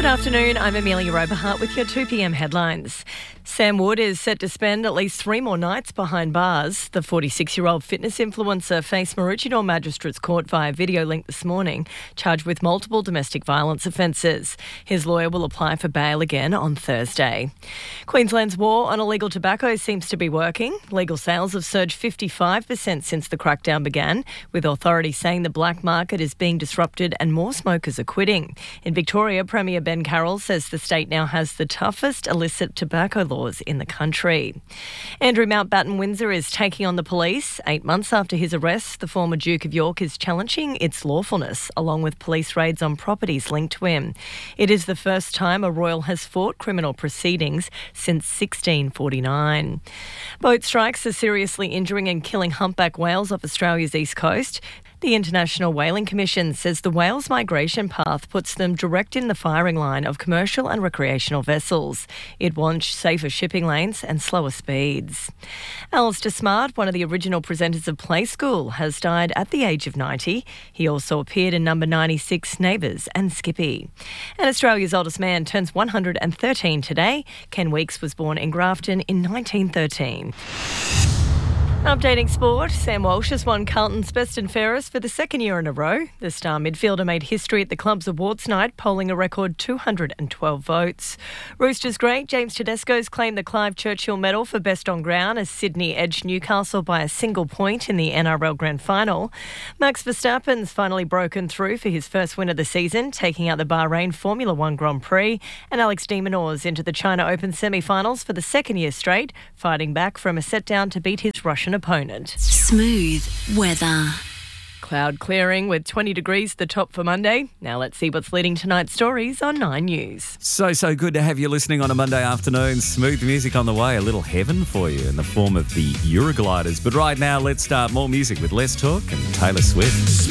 Good afternoon, I'm Amelia Oberhart with your 2pm headlines. Sam Wood is set to spend at least 3 more nights behind bars. The 46-year-old fitness influencer faced Maroochydore Magistrates Court via video link this morning, charged with multiple domestic violence offences. His lawyer will apply for bail again on Thursday. Queensland's war on illegal tobacco seems to be working. Legal sales have surged 55% since the crackdown began, with authorities saying the black market is being disrupted and more smokers are quitting. In Victoria, Premier Ben Carroll says the state now has the toughest illicit tobacco laws in the country. Andrew Mountbatten Windsor is taking on the police. 8 months after his arrest, the former Duke of York is challenging its lawfulness, along with police raids on properties linked to him. It is the first time a royal has fought criminal proceedings since 1649. Boat strikes are seriously injuring and killing humpback whales off Australia's east coast. The International Whaling Commission says the whales' migration path puts them direct in the firing line of commercial and recreational vessels. It wants safer shipping lanes and slower speeds. Alistair Smart, one of the original presenters of Play School, has died at the age of 90. He also appeared in number 96, Neighbours and Skippy. And Australia's oldest man turns 113 today. Ken Weeks was born in Grafton in 1913. Updating sport, Sam Walsh has won Carlton's Best and Fairest for the second year in a row. The star midfielder made history at the club's awards night, polling a record 212 votes. Roosters great James Tedesco's claimed the Clive Churchill Medal for Best on Ground as Sydney edged Newcastle by a single point in the NRL Grand Final. Max Verstappen's finally broken through for his first win of the season, taking out the Bahrain Formula One Grand Prix. And Alex de Minaur's into the China Open semi-finals for the second year straight, fighting back from a set-down to beat his Russian opponent. Smooth weather. Cloud clearing with 20 degrees the top for Monday. Now let's see what's leading tonight's stories on 9 News. So good to have you listening on a Monday afternoon. Smooth music on the way, a little heaven for you in the form of the Eurogliders. But right now, let's start more music with less talk and Taylor Swift.